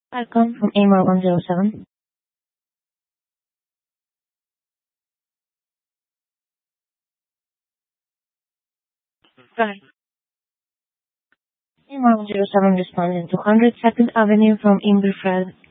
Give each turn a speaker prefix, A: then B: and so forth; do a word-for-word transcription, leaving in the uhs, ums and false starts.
A: Welcome from A M R one zero seven. Right. A M R one zero seven responding to one hundred second Avenue from Ingerfred.